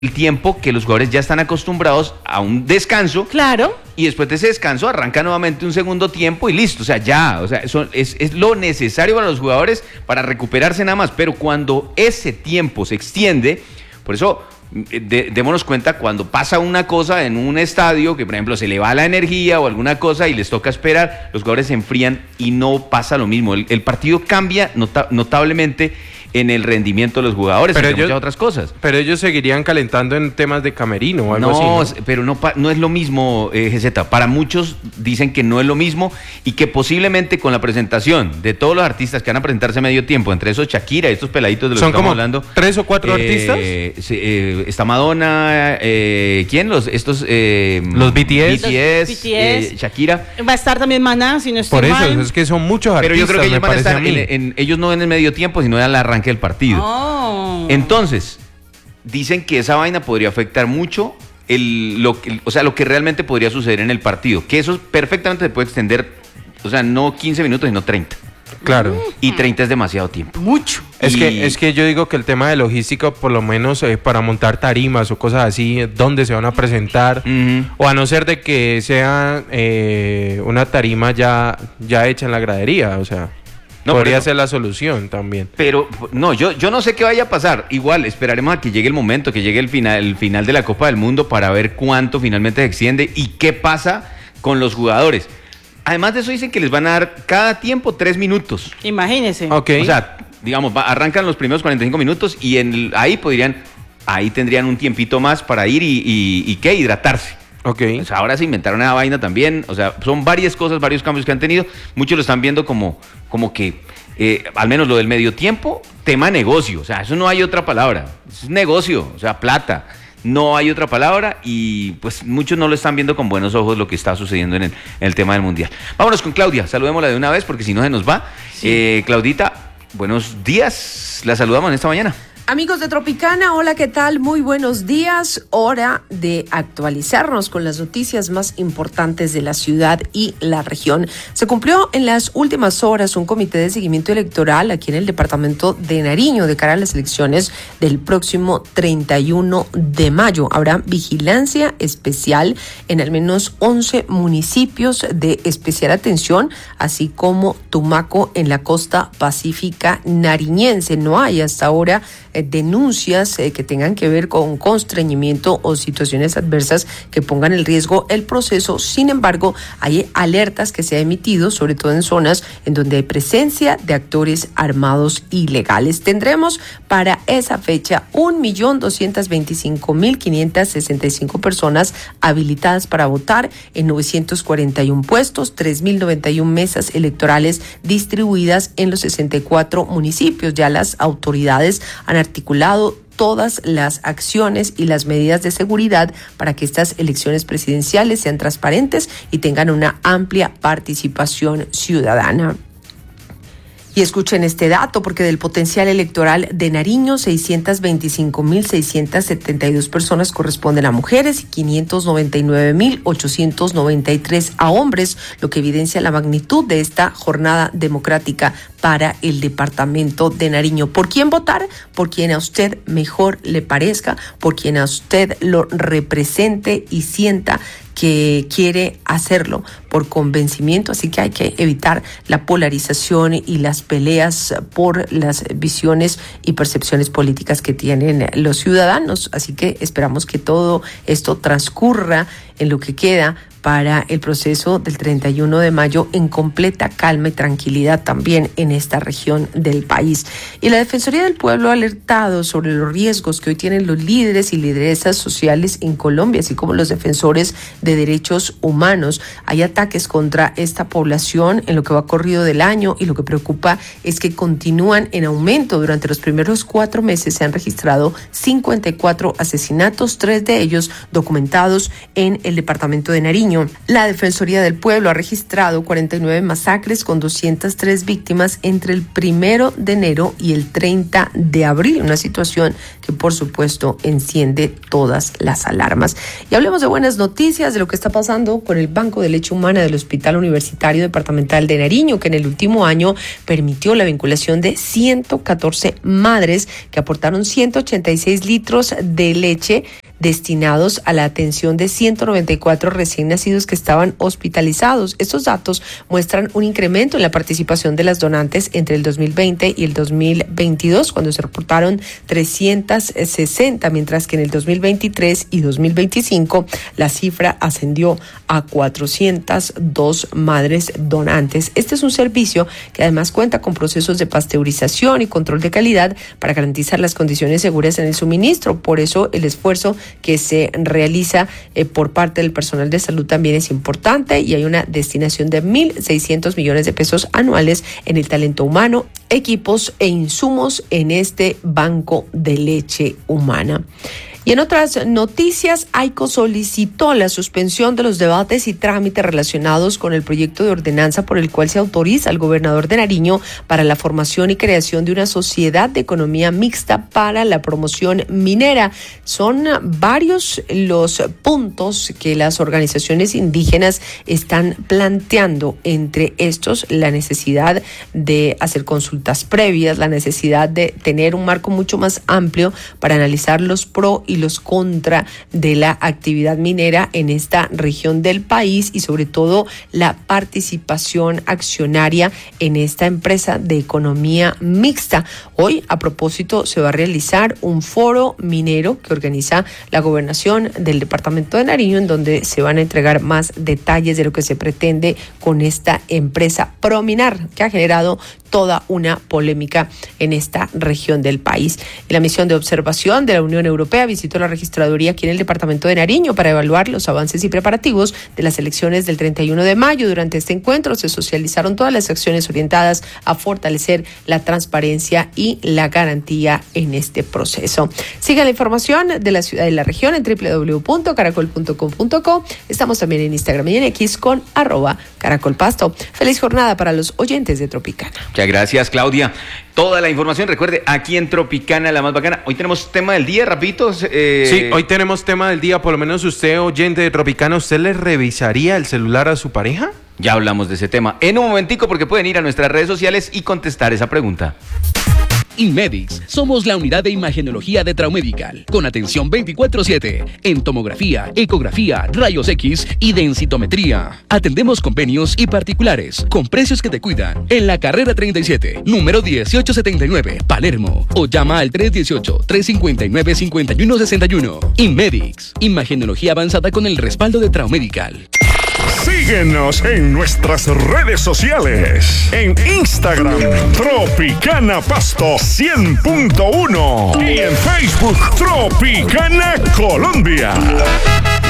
el tiempo que los jugadores ya están acostumbrados a un descanso. Claro. Y después de ese descanso arranca nuevamente un segundo tiempo y listo. O sea, eso es lo necesario para los jugadores para recuperarse nada más. Pero cuando ese tiempo se extiende, por eso démonos cuenta cuando pasa una cosa en un estadio, que por ejemplo se le va la energía o alguna cosa y les toca esperar, los jugadores se enfrían y no pasa lo mismo. El partido cambia notablemente en el rendimiento de los jugadores, entre muchas otras cosas. Pero ellos seguirían calentando en temas de camerino o algo así, ¿no? Pero no es lo mismo, GZ. Para muchos dicen que no es lo mismo y que posiblemente con la presentación de todos los artistas que van a presentarse a medio tiempo, entre esos Shakira y estos peladitos de los que estamos hablando. ¿Son como 3 o 4 artistas? Está Madonna, ¿quién? Los BTS. Shakira. Va a estar también Maná, si no estoy mal. Por eso, es que son muchos artistas. Pero yo creo que ellos van a estar, ellos no en el medio tiempo, sino en el arranque del partido. Oh. Entonces, dicen que esa vaina podría afectar mucho lo que realmente podría suceder en el partido, que eso perfectamente se puede extender, o sea, no 15 minutos, sino 30. Claro. Y 30 es demasiado tiempo. Mucho. Es que yo digo que el tema de logística, por lo menos para montar tarimas o cosas así, dónde se van a presentar, o a no ser de que sea una tarima ya hecha en la gradería, o sea... podría ser la solución también. Pero no, yo no sé qué vaya a pasar. Igual esperaremos a que llegue el momento, que llegue el final de la Copa del Mundo para ver cuánto finalmente se extiende y qué pasa con los jugadores. Además de eso dicen que les van a dar cada tiempo 3 minutos. Imagínese. Okay. O sea, digamos, arrancan los primeros 45 minutos y ahí tendrían un tiempito más para ir y ¿qué? Hidratarse. Okay. O sea, ahora se inventaron una vaina también, o sea, son varias cosas, varios cambios que han tenido, muchos lo están viendo como que, al menos lo del medio tiempo, tema negocio, o sea, eso no hay otra palabra, es negocio, o sea, plata, no hay otra palabra y pues muchos no lo están viendo con buenos ojos lo que está sucediendo en el tema del Mundial. Vámonos con Claudia, saludémosla de una vez porque si no se nos va. Sí. Claudita, buenos días, la saludamos en esta mañana. Amigos de Tropicana, hola, ¿qué tal? Muy buenos días. Hora de actualizarnos con las noticias más importantes de la ciudad y la región. Se cumplió en las últimas horas un comité de seguimiento electoral aquí en el departamento de Nariño de cara a las elecciones del próximo 31 de mayo. Habrá vigilancia especial en al menos 11 municipios de especial atención, así como Tumaco en la costa pacífica nariñense. No hay hasta ahora denuncias que tengan que ver con constreñimiento o situaciones adversas que pongan en riesgo el proceso. Sin embargo, hay alertas que se han emitido, sobre todo en zonas en donde hay presencia de actores armados ilegales. Tendremos para esa fecha 1.225.565 personas habilitadas para votar en 941 puestos, 3.091 mesas electorales distribuidas en los 64 municipios. Ya las autoridades han articulado todas las acciones y las medidas de seguridad para que estas elecciones presidenciales sean transparentes y tengan una amplia participación ciudadana. Y escuchen este dato, porque del potencial electoral de Nariño, 625.672 personas corresponden a mujeres y 599.893 a hombres, lo que evidencia la magnitud de esta jornada democrática para el departamento de Nariño. ¿Por quién votar? Por quien a usted mejor le parezca, por quien a usted lo represente y sienta que quiere hacerlo por convencimiento, así que hay que evitar la polarización y las peleas por las visiones y percepciones políticas que tienen los ciudadanos, así que esperamos que todo esto transcurra en lo que queda para el proceso del 31 de mayo en completa calma y tranquilidad también en esta región del país. Y la Defensoría del Pueblo ha alertado sobre los riesgos que hoy tienen los líderes y lideresas sociales en Colombia, así como los defensores de derechos humanos. Hay ataques contra esta población en lo que va corrido del año y lo que preocupa es que continúan en aumento. Durante los primeros 4 meses se han registrado 54 asesinatos, 3 de ellos documentados en el departamento de Nariño. Nariño. La Defensoría del Pueblo ha registrado 49 masacres con 203 víctimas entre el 1 de enero y el 30 de abril, una situación que por supuesto enciende todas las alarmas. Y hablemos de buenas noticias, de lo que está pasando con el Banco de Leche Humana del Hospital Universitario Departamental de Nariño, que en el último año permitió la vinculación de 114 madres que aportaron 186 litros de leche destinados a la atención de 194 recién nacidos que estaban hospitalizados. Estos datos muestran un incremento en la participación de las donantes entre el 2020 y el 2022, cuando se reportaron 360, mientras que en el 2023 y 2025 la cifra ascendió a 402 madres donantes. Este es un servicio que además cuenta con procesos de pasteurización y control de calidad para garantizar las condiciones seguras en el suministro. Por eso el esfuerzo que se realiza por parte del personal de salud también es importante, y hay una destinación de 1.600 millones de pesos anuales en el talento humano, equipos e insumos en este banco de leche humana. Y en otras noticias, AICO solicitó la suspensión de los debates y trámites relacionados con el proyecto de ordenanza por el cual se autoriza al gobernador de Nariño para la formación y creación de una sociedad de economía mixta para la promoción minera. Son varios los puntos que las organizaciones indígenas están planteando, entre estos la necesidad de hacer consultas previas, la necesidad de tener un marco mucho más amplio para analizar los pro y los contra de la actividad minera en esta región del país, y sobre todo la participación accionaria en esta empresa de economía mixta. Hoy, a propósito, se va a realizar un foro minero que organiza la gobernación del departamento de Nariño, en donde se van a entregar más detalles de lo que se pretende con esta empresa Prominar, que ha generado toda una polémica en esta región del país. Y la misión de observación de la Unión Europea visitó la registraduría aquí en el departamento de Nariño para evaluar los avances y preparativos de las elecciones del 31 de mayo. Durante este encuentro se socializaron todas las acciones orientadas a fortalecer la transparencia y la garantía en este proceso. Sigan la información de la ciudad y la región en www.caracol.com.co. Estamos también en Instagram y en X con @caracolpasto. Feliz jornada para los oyentes de Tropicana. Muchas gracias, Claudia. Toda la información, recuerde, aquí en Tropicana, la más bacana. Hoy tenemos tema del día, rapidito. Sí, hoy tenemos tema del día. Por lo menos usted, oyente de Tropicana, ¿usted le revisaría el celular a su pareja? Ya hablamos de ese tema en un momentico, porque pueden ir a nuestras redes sociales y contestar esa pregunta. Inmedix, somos la unidad de imagenología de Traumedical, con atención 24/7 en tomografía, ecografía, rayos X y densitometría. Atendemos convenios y particulares, con precios que te cuidan, en la carrera 37, número 1879, Palermo, o llama al 318-359-5161. Inmedix, imagenología avanzada con el respaldo de Traumedical. Síguenos en nuestras redes sociales. En Instagram, Tropicana Pasto 100.1. Y en Facebook, Tropicana Colombia.